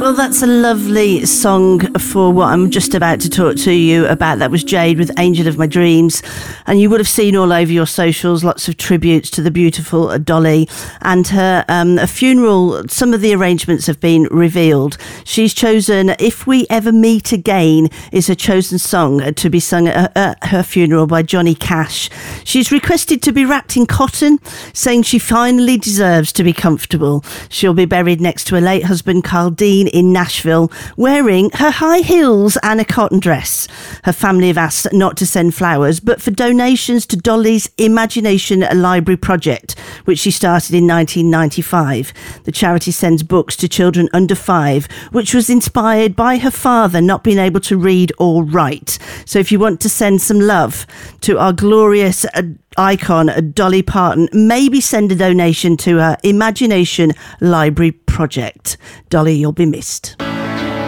Well, that's a lovely song for what I'm just about to talk to you about. That was Jade with Angel of My Dreams. And you would have seen all over your socials lots of tributes to the beautiful Dolly and her a funeral. Some of the arrangements have been revealed. She's chosen If We Ever Meet Again is her chosen song to be sung at her funeral by Johnny Cash. She's requested to be wrapped in cotton, saying she finally deserves to be comfortable. She'll be buried next to her late husband Carl Dean in Nashville, wearing her high heels and a cotton dress. Her family have asked not to send flowers, but for donations to Dolly's Imagination Library project, which she started in 1995. The charity sends books to children under 5, which was inspired by her father not being able to read or write. So if you want to send some love to our glorious icon, Dolly Parton, maybe send a donation to her Imagination Library project. Dolly, you'll be missed.